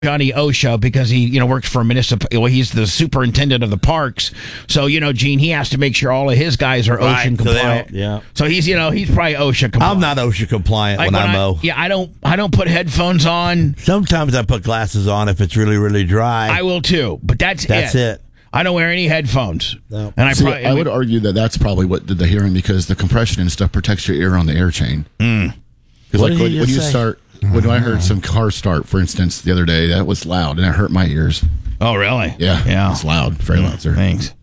Johnny OSHA because he, works for a municipal. Well, he's the superintendent of the parks. So, Gene, he has to make sure all of his guys are OSHA compliant. Yeah. So he's probably OSHA compliant. I'm not OSHA compliant when I mow. I don't put headphones on. Sometimes I put glasses on if it's really, really dry. I will too, but that's it. I don't wear any headphones. No. And I would argue that's probably what did the hearing, because the compression and stuff protects your ear on the air chain. Because when you start. When I heard some car start, for instance, the other day, that was loud, and it hurt my ears. Oh, really? Yeah. It's loud. Very loud, sir. Thanks.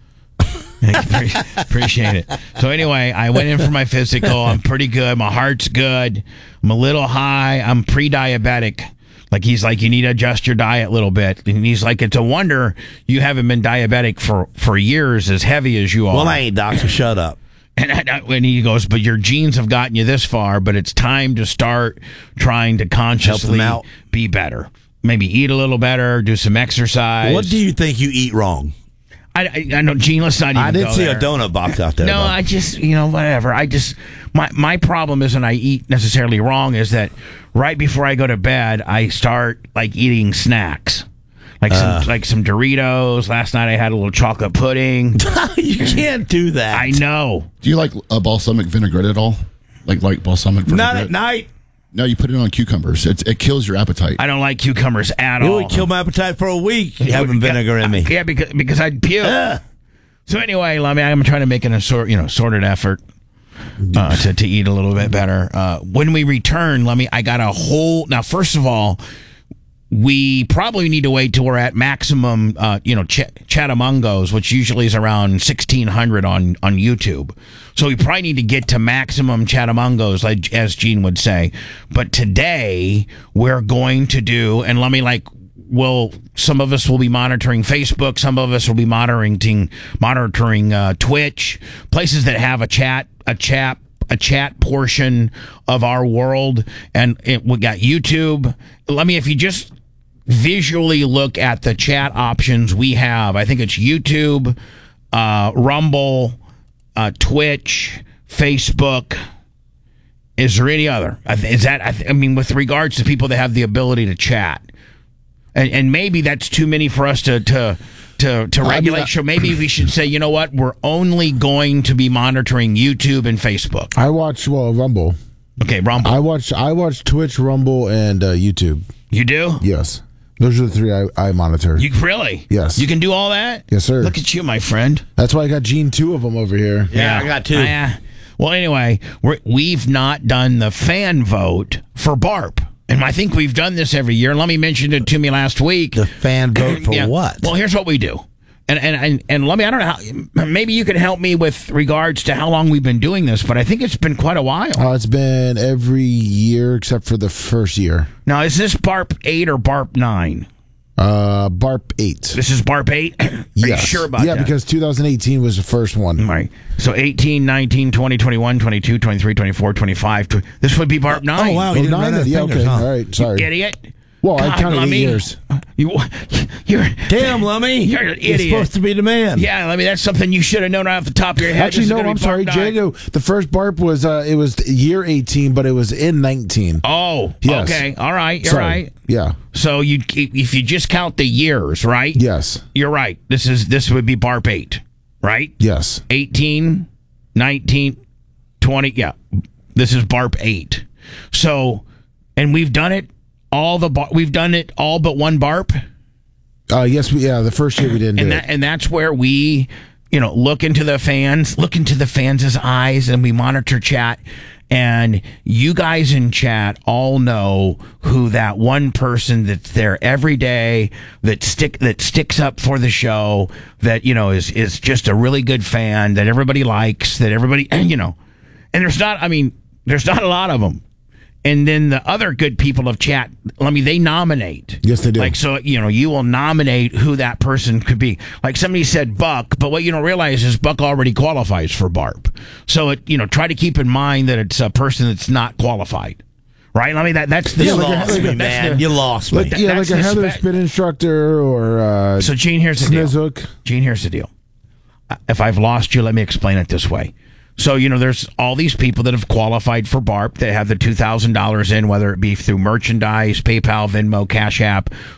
Appreciate it. So anyway, I went in for my physical. I'm pretty good. My heart's good. I'm a little high. I'm pre-diabetic. He's like, you need to adjust your diet a little bit. And he's like, it's a wonder you haven't been diabetic for years as heavy as you are. Well, I ain't, Doc, so shut up. And he goes, but your genes have gotten you this far, but it's time to start trying to consciously be better. Maybe eat a little better, do some exercise. What do you think you eat wrong? I know, Gene, let's not even I didn't see there. a donut box out there. No, I just, whatever. My problem isn't I eat necessarily wrong, is that right before I go to bed, I start, eating snacks. Like some Doritos. Last night I had a little chocolate pudding. You can't do that. I know. Do you like a balsamic vinaigrette at all? Like balsamic vinaigrette? Not at night. No, you put it on cucumbers. It kills your appetite. I don't like cucumbers at all. It would kill my appetite for a week having vinegar in me. Yeah, because I'd puke. So anyway, I'm trying to make an assorted effort to eat a little bit better. When we return, I got a whole. Now, first of all, we probably need to wait till we're at maximum, Chatamungos, which usually is around 1,600 on YouTube. So we probably need to get to maximum Chatamungos, as Gene would say. But today we're going to do, and some of us will be monitoring Facebook, some of us will be monitoring Twitch, places that have a chat portion of our world, and we got YouTube. If you just visually look at the chat options we have, I think it's YouTube, Rumble, Twitch, Facebook. Is there any other? With regards to people that have the ability to chat, and maybe that's too many for us to regulate. So maybe we should say, you know what? We're only going to be monitoring YouTube and Facebook. I watch Rumble. Okay, Rumble. I watch Twitch, Rumble, and YouTube. You do? Yes. Those are the three I monitor. You really? Yes. You can do all that? Yes, sir. Look at you, my friend. That's why I got Gene 2 of them over here. Yeah, I got 2. Well, anyway, we've not done the fan vote for BARP. And I think we've done this every year. Let me mention it to me last week. The fan vote for what? Well, here's what we do. And let me, I don't know how, maybe you can help me with regards to how long we've been doing this, but I think it's been quite a while. It's been every year except for the first year. Now, is this BARP 8 or BARP 9? BARP 8. This is BARP 8? Are you sure about that? Yeah, because 2018 was the first one. Right. So 18, 19, 20, 21, 22, 23, 24, 25. This would be BARP 9. Oh, wow. You didn't run out of fingers, okay. huh? All right. Sorry. You idiot. Well, I counted 8 years. Damn, Lummy. You're an idiot. You're supposed to be the man. Yeah, Lummy, that's something you should have known right off the top of your head. Actually, no, I'm sorry, Jago. The first BARP was it was year 18, but it was in 19. Oh, yes. Okay. All right. You're right. Yeah. So if you just count the years, right? Yes. You're right. This would be BARP 8, right? Yes. 18, 19, 20. Yeah. This is BARP 8. So, and we've done it all but one BARP. Yes, the first year we didn't do it. And that's where we, look into the fans' eyes, and we monitor chat. And you guys in chat all know who that one person that's there every day that sticks up for the show, that is just a really good fan that everybody likes, that everybody and there's not a lot of them. And then the other good people of chat, they nominate. Yes, they do. You will nominate who that person could be. Like somebody said Buck, but what you don't realize is Buck already qualifies for BARP. So, try to keep in mind that it's a person that's not qualified. Right? That's the... You lost me, man. You lost me. Like a Heather spin instructor or... So, Gene, here's the deal. Snizhook. Gene, here's the deal. If I've lost you, let me explain it this way. So, there's all these people that have qualified for BARP that have the $2,000 in, whether it be through merchandise, PayPal, Venmo, Cash App,